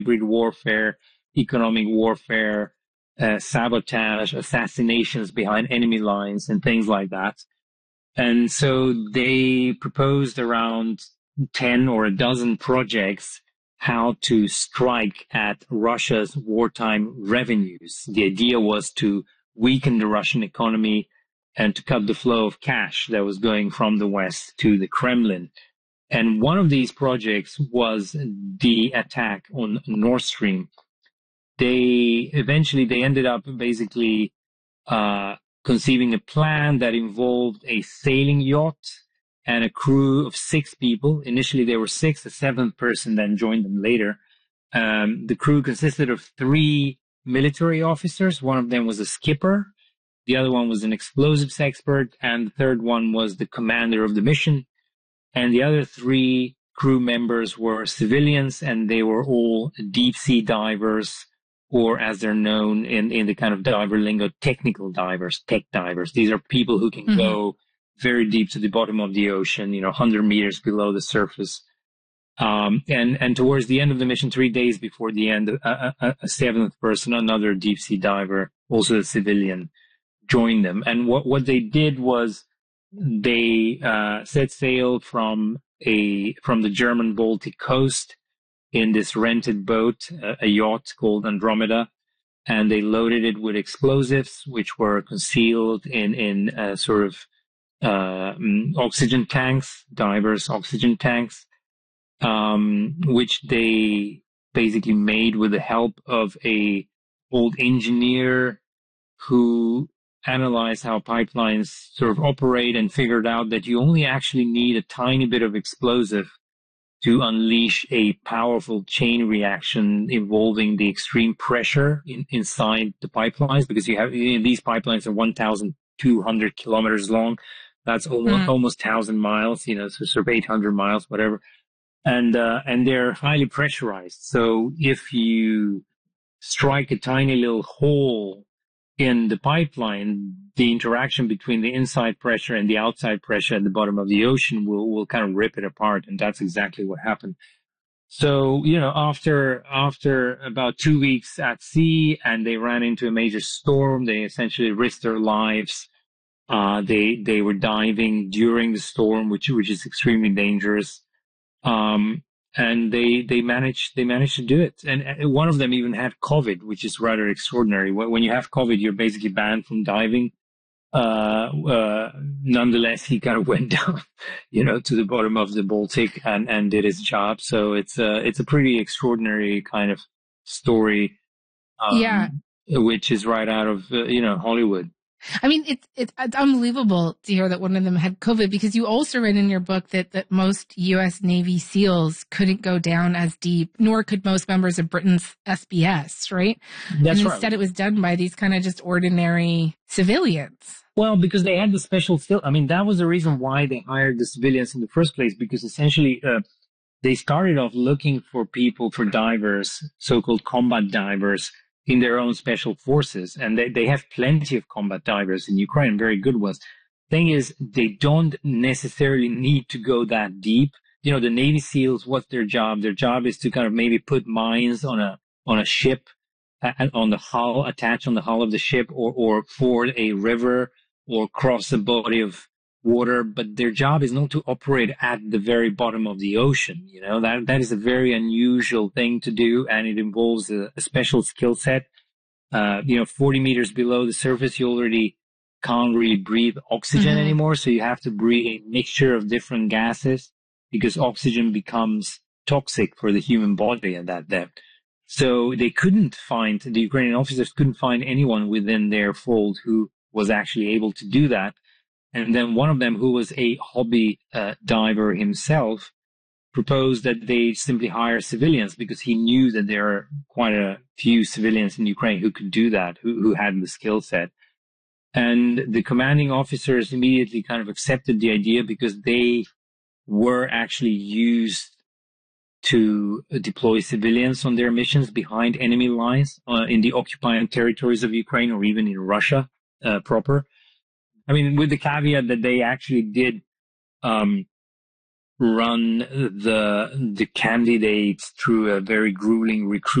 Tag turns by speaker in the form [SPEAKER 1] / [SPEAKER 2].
[SPEAKER 1] hybrid warfare, economic warfare, sabotage, assassinations behind enemy lines, and things like that. And so they proposed around 10 or a dozen projects how to strike at Russia's wartime revenues. The idea was to weaken the Russian economy and to cut the flow of cash that was going from the West to the Kremlin. And one of these projects was the attack on Nord Stream. They ended up basically conceiving a plan that involved a sailing yacht and a crew of 6 people. Initially, there were 6. A 7th person then joined them later. The crew consisted of 3 military officers. One of them was a skipper. The other one was an explosives expert. And the third one was the commander of the mission. And the other 3 crew members were civilians, and they were all deep sea divers, or as they're known in the kind of diver lingo, technical divers, tech divers. These are people who can go very deep to the bottom of the ocean, 100 meters below the surface. And towards the end of the mission, 3 days before the end, a 7th person, another deep sea diver, also a civilian, joined them. And what they did was they set sail from the German Baltic coast in this rented boat, a yacht called Andromeda, and they loaded it with explosives, which were concealed in sort of oxygen tanks, divers' oxygen tanks, which they basically made with the help of a old engineer who analyzed how pipelines sort of operate and figured out that you only actually need a tiny bit of explosive to unleash a powerful chain reaction involving the extreme pressure inside the pipelines, because you have these pipelines are 1,200 kilometers long. That's almost 1,000 miles, so sort of 800 miles, whatever. And they're highly pressurized. So if you strike a tiny little hole in the pipeline, the interaction between the inside pressure and the outside pressure at the bottom of the ocean will kind of rip it apart. And that's exactly what happened. So, after about 2 weeks at sea and they ran into a major storm, they essentially risked their lives. They were diving during the storm, which is extremely dangerous. And they managed to do it. And one of them even had COVID, which is rather extraordinary. When you have COVID, you're basically banned from diving. Nonetheless, he kind of went down, to the bottom of the Baltic and did his job. So it's a pretty extraordinary kind of story. Which is right out of, Hollywood.
[SPEAKER 2] I mean, it's unbelievable to hear that one of them had COVID, because you also read in your book that most U.S. Navy SEALs couldn't go down as deep, nor could most members of Britain's SBS, right?
[SPEAKER 1] That's
[SPEAKER 2] and
[SPEAKER 1] right.
[SPEAKER 2] Instead, it was done by these kind of just ordinary civilians.
[SPEAKER 1] Well, because they had the special skill. I mean, that was the reason why they hired the civilians in the first place, because essentially they started off looking for divers, so-called combat divers, in their own special forces. And they have plenty of combat divers in Ukraine, very good ones. Thing is, they don't necessarily need to go that deep. The Navy SEALs, what's their job? Their job is to kind of maybe put mines on a ship, on the hull, attach on the hull of the ship, or ford a river, or cross a body of water. But their job is not to operate at the very bottom of the ocean. That is a very unusual thing to do, and it involves a special skill set. 40 meters below the surface, you already can't really breathe oxygen anymore. So you have to breathe a mixture of different gases, because oxygen becomes toxic for the human body at that depth. So the Ukrainian officers couldn't find anyone within their fold who was actually able to do that. And then one of them, who was a hobby diver himself, proposed that they simply hire civilians, because he knew that there are quite a few civilians in Ukraine who could do that, who had the skill set. And the commanding officers immediately kind of accepted the idea, because they were actually used to deploy civilians on their missions behind enemy lines in the occupied territories of Ukraine, or even in Russia proper. I mean, with the caveat that they actually did run the candidates through a very grueling recruitment